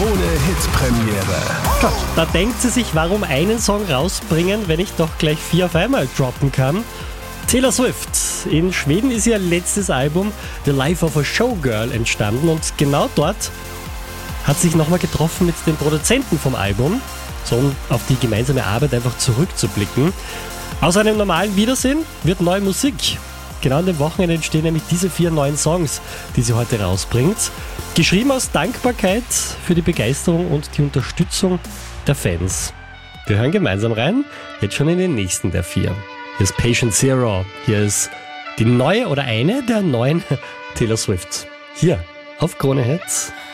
Krone-Hit-Premiere. Da denkt sie sich, warum einen Song rausbringen, wenn ich doch gleich 4 auf einmal droppen kann. Taylor Swift. In Schweden ist ihr letztes Album The Life of a Showgirl entstanden und genau dort hat sich nochmal getroffen mit den Produzenten vom Album, so um auf die gemeinsame Arbeit einfach zurückzublicken. Aus einem normalen Wiedersehen wird neue Musik. Genau an dem Wochenende entstehen nämlich diese 4 neuen Songs, die sie heute rausbringt. Geschrieben aus Dankbarkeit für die Begeisterung und die Unterstützung der Fans. Wir hören gemeinsam rein, jetzt schon in den nächsten der 4. Hier ist Patient Zero, hier ist die neue oder eine der neuen Taylor Swifts. Hier auf Krone Hits.